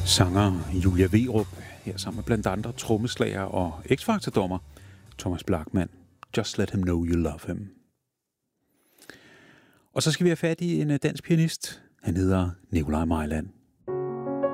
Sanger Julia Werup, her sammen med blandt andre trommeslager og X-Factor-dommer Thomas Blachman. Just let him know you love him. Og så skal vi have fat i en dansk pianist. Han hedder Nikolaj Mejland.